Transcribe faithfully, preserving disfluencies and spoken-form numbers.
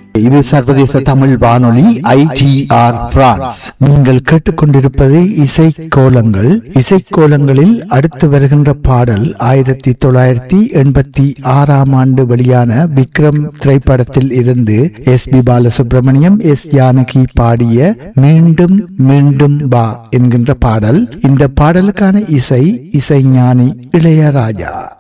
இது சர்வதேச தமிழ் வானொலி ஐ டி ஆர் பிரான்ஸ். நீங்கள் கேட்டுக்கொண்டிருப்பது இசைக்கோலங்கள். இசைக்கோலங்களில் அடுத்து வருகின்ற பாடல் ஆயிரத்தி தொள்ளாயிரத்தி எண்பத்தி ஆறாம் ஆண்டு வெளியான விக்ரம் திரைப்படத்தில் இருந்து S B Balasubramaniam, S Janaki பாடிய மீண்டும் மீண்டும் வா என்கின்ற பாடல். இந்த பாடலுக்கான இசை இசைஞானி இளையராஜா.